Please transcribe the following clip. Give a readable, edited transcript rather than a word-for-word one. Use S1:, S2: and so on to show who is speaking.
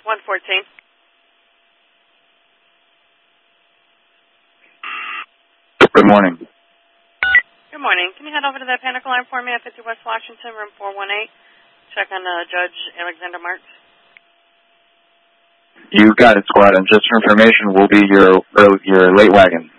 S1: 114.
S2: Good morning.
S1: Good morning. Can you head over to the panic alarm for me at 50 West Washington, room 418? Check on Judge Alexander Marks.
S2: You got it, squad. And just for information, we'll be your late wagon.